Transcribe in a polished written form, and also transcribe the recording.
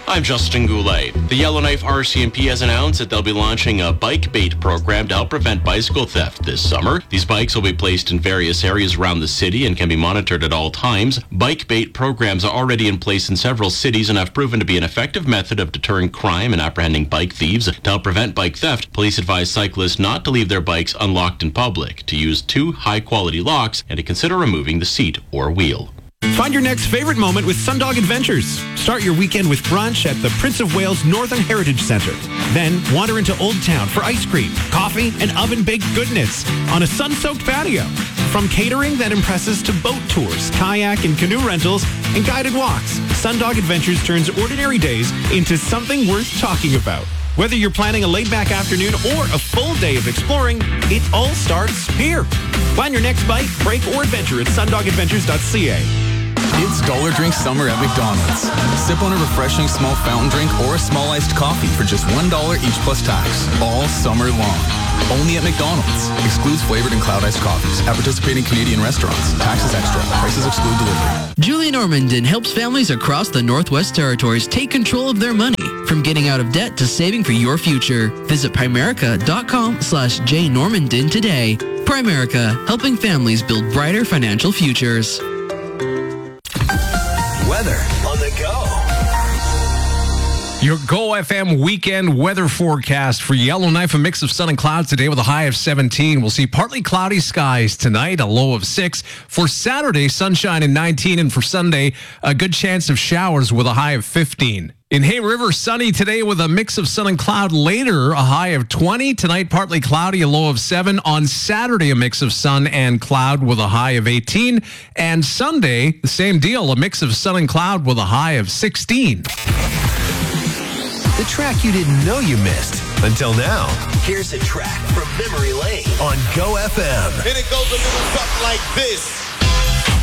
I'm Justin Goulet. The Yellowknife RCMP has announced that they'll be launching a bike bait program to help prevent bicycle theft this summer. These bikes will be placed in various areas around the city and can be monitored at all times. Bike bait programs are already in place in several cities and have proven to be an effective method of deterring crime and apprehending bike thieves. To help prevent bike theft, police advise cyclists not to leave their bikes unlocked in public, to use 2 high-quality locks, and to consider removing the seat or wheel. Find your next favorite moment with Sundog Adventures. Start your weekend with brunch at the Prince of Wales Northern Heritage Centre. Then wander into Old Town for ice cream, coffee, and oven-baked goodness on a sun-soaked patio. From catering that impresses to boat tours, kayak and canoe rentals, and guided walks, Sundog Adventures turns ordinary days into something worth talking about. Whether you're planning a laid-back afternoon or a full day of exploring, it all starts here. Plan your next bike, break, or adventure at sundogadventures.ca. It's Dollar Drink Summer at McDonald's. Sip on a refreshing small fountain drink or a small iced coffee for just $1 each plus tax, all summer long. Only at McDonald's. Excludes flavored and cloud iced coffees at participating Canadian restaurants. Taxes extra. Prices exclude delivery. Julie Normandin helps families across the Northwest Territories take control of their money, from getting out of debt to saving for your future. Visit Primerica.com/jnormandin today. Primerica, helping families build brighter financial futures. Weather on the go. Your Go FM weekend weather forecast for Yellowknife, a mix of sun and clouds today with a high of 17. We'll see partly cloudy skies tonight, a low of 6. For Saturday, sunshine and 19. And for Sunday, a good chance of showers with a high of 15. In Hay River, sunny today with a mix of sun and cloud. Later, a high of 20. Tonight, partly cloudy, a low of 7. On Saturday, a mix of sun and cloud with a high of 18. And Sunday, the same deal, a mix of sun and cloud with a high of 16. The track you didn't know you missed until now. Here's a track from Memory Lane on Go FM. And it goes a little something like this.